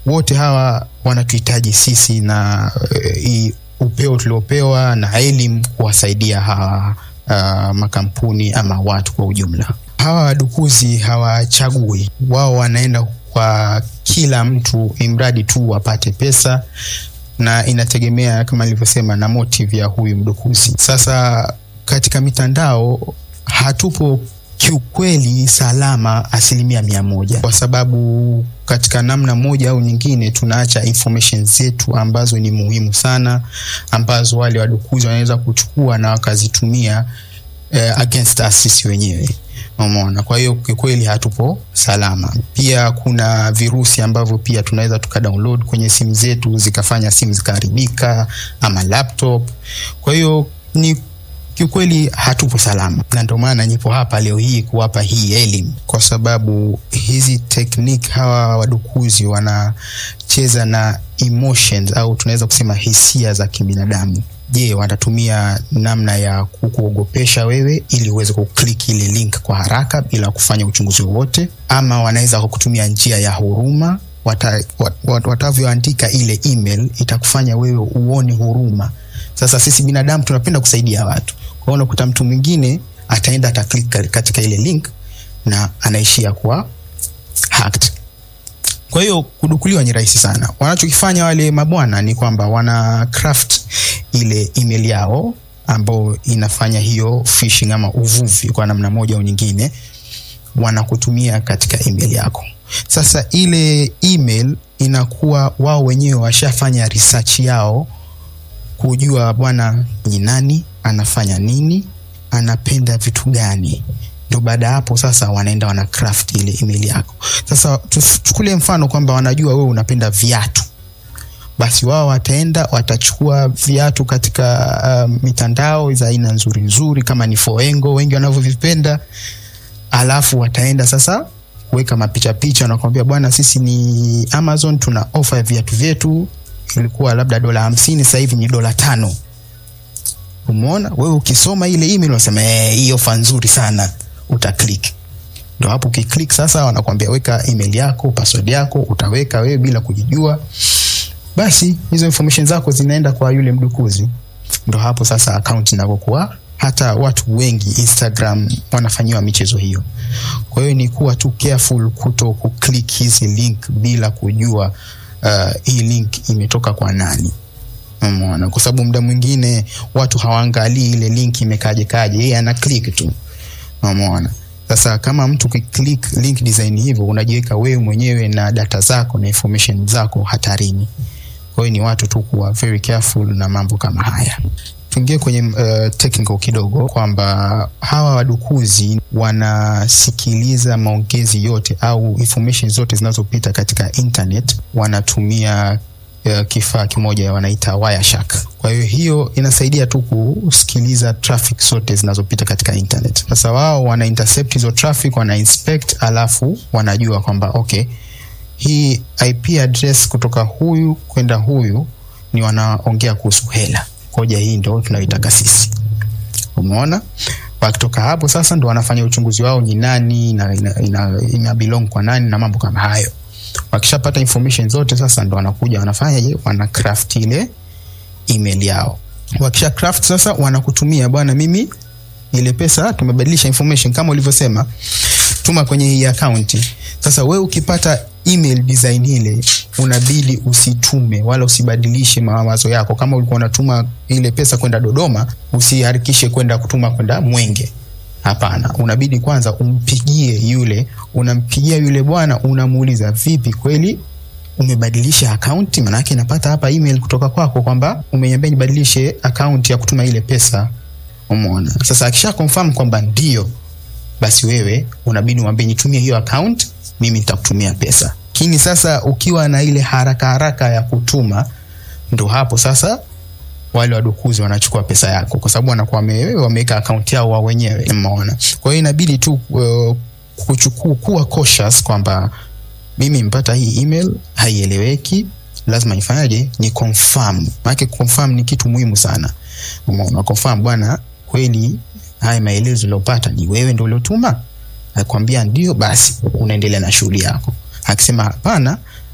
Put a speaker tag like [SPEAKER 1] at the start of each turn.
[SPEAKER 1] wote hawa wanatuhitaji sisi na upeo tuliopewa na elimu kuwasaidia hawa makampuni ama watu kwa ujumla. Hawa wadukuzi hawachagui, wao wanaenda kwa kila mtu imradi tu wapate pesa, na inategemea kama nilivyosema na motive ya huyu mdukuzi. Sasa katika mitandao hatupo kiukweli salama 100%, kwa sababu katika namna moja au nyingine tunaacha information zetu ambazo ni muhimu sana, ambazo wale wadukuzi wanaweza kuchukua na wakazitumia against us sisi wenyewe. Umeona? Kwa hiyo kiukweli hatupo salama. Pia kuna virusi ambavyo pia tunaweza tukadownload kwenye simu zetu zikafanya simu zikaharibika ama laptop. Kwa hiyo ni kiukweli hatupo salama, na ndio maana nipo hapa leo hii kuwapa hii elimu, kwa sababu hizi technique hawa wadukuzi wanacheza na emotions au tunaweza kusema hisia za kibinadamu. Je, watatumia namna ya kukuogopesha wewe ili uweze kuklik ile link kwa haraka bila kufanya uchunguzi wowote, ama wanaweza kukutumia njia ya huruma. Watavyoandika ile email itakufanya wewe uone huruma. Sasa sisi binadamu tunapenda kusaidia watu. Kwa hiyo unakuta mtu mwingine ataenda ataklik katika ile link na anaishia kwa hacked. Kwa hiyo kudukuliwa ni rahisi sana. Wanachokifanya wale mabwana ni kwamba wana craft ile email yao ambao inafanya hiyo phishing ama uvuvi kwa namna moja au nyingine, wanakutumia katika email yako. Sasa ile email inakuwa wao wenyewe washafanya research yao kujua bwana ni nani, anafanya nini, anapenda vitu gani. Ndio baada hapo sasa wanaenda wana craft ile email yako. Sasa tuchukulie mfano kwamba wanajua wewe unapenda viatu. Basi wao wataenda watachukua viatu katika mitandao za aina nzuri nzuri kama ni Foengo wengi wanavyovipenda, alafu wataenda sasa kuweka mapicha na kumwambia bwana sisi ni Amazon, tuna offer viatu vyetu, ilikuwa labda $50, sasa hivi ni $5. Umeona? Wewe ukisoma ile email unasema hii offer nzuri sana, utaklik. Ndio hapo ukiklik sasa wanakuambia weka email yako, password yako, utaweka wewe bila kujijua. Basi hizo information zako zinaenda kwa yule mdukuzi. Ndio hapo sasa account inakokuwa, hata watu wengi Instagram wanafanyiwa michezo hiyo. Kwa hiyo ni kuwa tu careful kuto kuklik hizi link bila kujua hii link imetoka kwa nani. Umeona? Kwa sababu muda mwingine watu hawaangalii ile link imekaje, yeye ana click tu. Umeona? Sasa kama mtu kiklik link design hivyo, unajiweka wewe mwenyewe na data zako na information zako hatarini. Kwa hiyo ni watu tu kuwa very careful na mambo kama haya. Tuingie kwenye technical kidogo kwamba hawa wadukuzi wanasikiliza maongezi yote au information zote zinazopita katika internet, wanatumia kifaa kimoja wanaita Wireshark. Kwa hiyo inasaidia tu kusikiliza traffic zote zinazopita katika internet. Sasa wao wana intercept hizo traffic, wana inspect, alafu wanajua kwamba okay, hii IP address kutoka huyu kwenda huyu ni wanaongea kuhusu hela. Koja hii ndio tunaitaka sisi. Umeona? Wakitoka hapo sasa ndio wanafanya uchunguzi wao ni nani na ina belong kwa nani na mambo kama hayo. Wakishapata information zote sasa ndio wanakuja wanafanya wana craft ile email yao. Wakisha craft sasa wanakutumia bwana mimi ile pesa tumebadilisha information kama ulivyosema, tuma kwenye hii account. Sasa wewe ukipata email design ile unabidi usitume wala usibadilishe mawazo yako. Kama ulikuwa unatuma ile pesa kwenda Dodoma, usiharikishe kwenda kutuma kwenda Mwenge. Hapana, unabidi kwanza umpigie yule, unampigia yule bwana, unamuuliza vipi kweli umebadilisha account, maana yake napata hapa email kutoka kwako kwamba umeniambia nibadilishe account ya kutuma ile pesa. Umeona? Sasa akisha confirm kwamba ndio, basi wewe unabidi umwambie nitumie hiyo account, mimi nitakutumia pesa. Lakini sasa ukiwa na ile haraka ya kutuma, ndo hapo sasa wale wadukuzi wanachukua pesa yako, kwa sababu wanakuwa wameweka account yao wao wenyewe. Umeona? Kwa hiyo inabidi tu kuwa cautious kwamba mimi mpata hii email haieleweki, lazima nifanyaje, ni confirm. Maana confirm ni kitu muhimu sana. Umeona? Confirm bwana kweli haya maelezo uliyopata ni wewe ndio uliotuma. Akwambia ndio, basi unaendelea na shughuli yako. Akisema hapana,